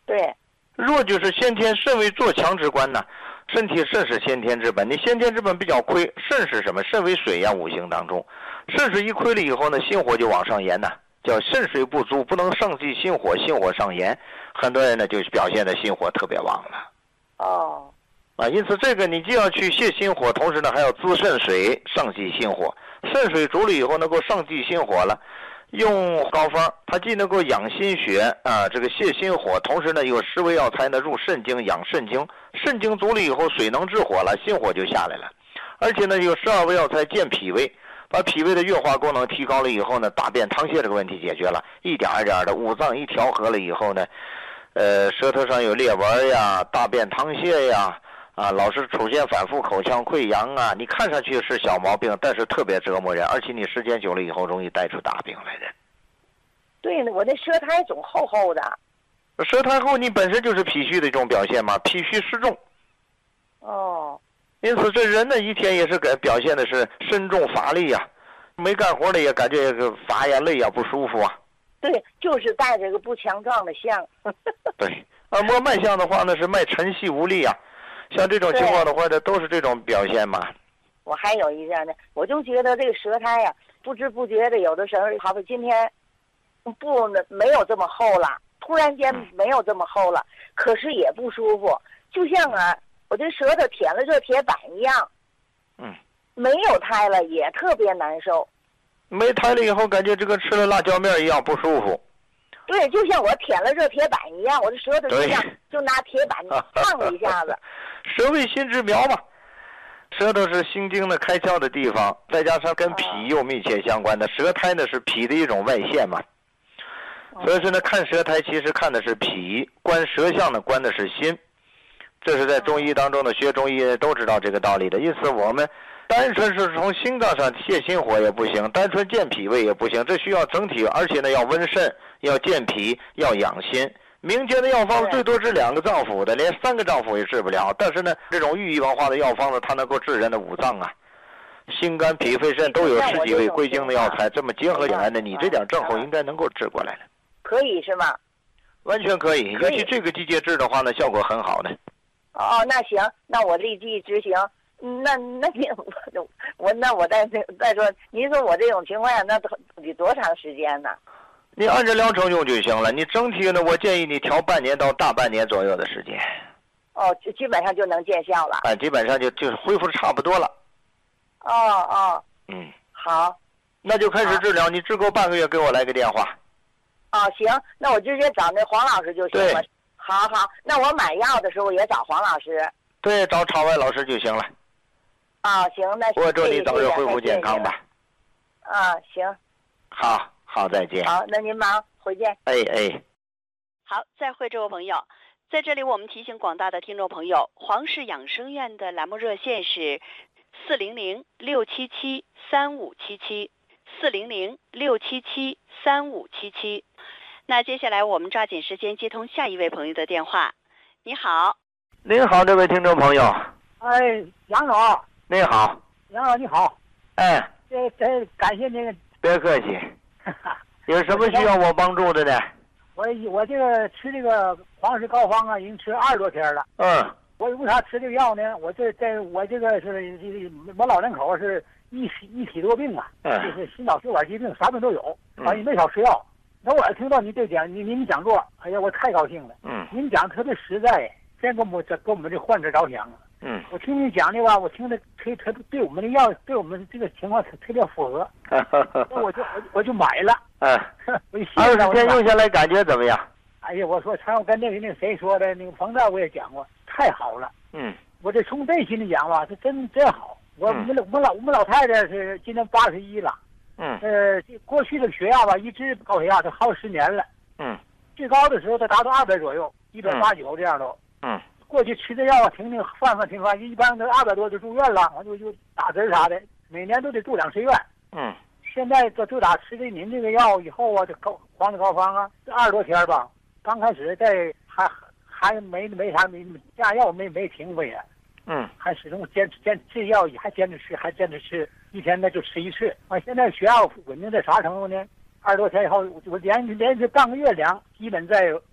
对。 弱就是先天肾为坐强之官呢，身体肾是先天之本，你先天之本比较亏，肾是什么？肾为水呀，五行当中，肾水一亏了以后呢，心火就往上炎呢，叫肾水不足，不能上济心火，心火上炎，很多人呢就表现的心火特别旺了。因此这个你既要去泻心火，同时呢还要滋肾水上济心火，肾水足了以后能够上济心火了。用膏方，它既能够养心血啊，这个泻心火，同时呢有10味药材呢入肾经养肾经，肾经足了以后水能制火了，心火就下来了，而且呢有12味药材健脾胃，把脾胃的运化功能提高了以后呢，大便溏泻这个问题解决了，一点一点的五脏一调和了以后呢，舌头上有裂纹呀，大便溏泻呀。老是出现反复口腔溃疡啊，你看上去是小毛病，但是特别折磨人，而且你时间久了以后容易带出大病来的。 对，我那舌苔总厚厚的。 舌苔厚，你本身就是脾虚的一种表现嘛，脾虚湿重。因此这人呢一天也是表现的是身重乏力呀，没干活的也感觉乏呀累呀不舒服啊。 对，就是带着个不强壮的相。 对，摸脉象的话呢是脉沉细无力啊。像这种情况的话呢，都是这种表现嘛。 我还有一件呢，我就觉得这个舌苔呀，不知不觉的，有的时候好比今天没有这么厚了，突然间没有这么厚了，可是也不舒服，就像我这舌头舔了热铁板一样。没有苔了也特别难受。 没苔了以后，感觉这个吃了辣椒面一样不舒服。 对，就像我舔了热铁板一样，我的舌头就像就拿铁板烫了一下子。 舌为心之苗嘛，舌头是心经的开窍的地方，再加上跟脾又密切相关的，舌苔呢是脾的一种外现嘛。所以说呢，看舌苔其实看的是脾，观舌象呢观的是心，这是在中医当中的学中医都知道这个道理的。因此我们单纯是从心脏上泻心火也不行，单纯健脾胃也不行，这需要整体，而且呢要温肾，要健脾，要养心。民间的药方最多治2个脏腑的，连3个脏腑也治不了。但是呢，这种寓意文化的药方子，它能够治人的5脏啊，心肝脾肺肾都有10几味归经的药材，这么结合起来呢，你这点症候应该能够治过来了。 可以是吗？ 完全可以，尤其这个季节治的话呢，效果很好的。 那行，那我立即执行。那你我再说，您说我这种情况下，那得多长时间呢？ 你按照疗程用就行了。你整体呢，我建议你调半年到大半年左右的时间。 就基本上就能见效了。 基本上就是恢复的差不多了。好，那就开始治疗。你治够半个月，给我来个电话。 行，那我直接找那黄老师就行了。好，那我买药的时候也找黄老师。 对，找场外老师就行了。 行，那我祝你早日恢复健康吧。 行。 好，再见。 好，那您忙，回见。 好，再会，这位朋友。在这里，我们提醒广大的听众朋友，黄氏养生院的栏目热线是400-677-3577，400-677-3577。那接下来我们抓紧时间接通下一位朋友的电话。你好。 您好，这位听众朋友。 杨总。 您好。 杨总你好。这感谢您。 别客气。有什么需要我帮助的呢？ 我这个吃这个黄氏膏方已经吃20多天了。我为啥吃这个药呢？我这个是我老人口是一体多病啊，就是心脑血管疾病，啥病都有，也没少吃药。那我听到您您讲座，哎呀，我太高兴了。您讲特别实在，真给我们这患者着想。我听您讲的吧，我听着特对我们的药，对我们这个情况特别符合。那我就买了。 20天用下来感觉怎么样？ 哎呀，我说常跟那个谁说的，那个彭照我也讲过，太好了。我这从内心里讲吧，这真好。我们老太太是今年81了。过去的血压吧，一直高血压，这好10年了。最高的时候它达到200左右，189这样都。过去吃这药啊，停犯，一般都200多就住院了，完就打针啥的，每年都得住2次院。现在就打吃的您这个药以后啊，这黄氏膏方啊，这20多天吧，刚开始还没啥下药没停过也。还始终坚持药，还坚持吃，一天呢就吃1次。现在血压稳定在啥程度呢？20多天以后，我连续半个月量，基本在